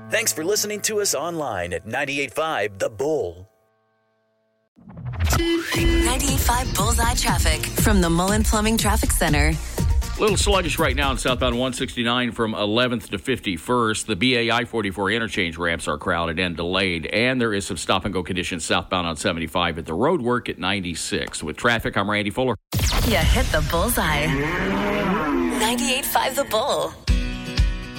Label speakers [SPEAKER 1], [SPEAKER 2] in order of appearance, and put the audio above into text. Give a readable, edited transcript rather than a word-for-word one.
[SPEAKER 1] Thanks for listening to us online at 98.5 The Bull.
[SPEAKER 2] 98.5 Bullseye Traffic from the Mullen Plumbing Traffic Center.
[SPEAKER 3] A little sluggish right now in southbound 169 from 11th to 51st. The BA I-44 interchange ramps are crowded and delayed, and there is some stop-and-go conditions southbound on 75 at the road work at 96. With traffic, I'm Randy Fuller.
[SPEAKER 2] You hit the bullseye. 98.5 The Bull.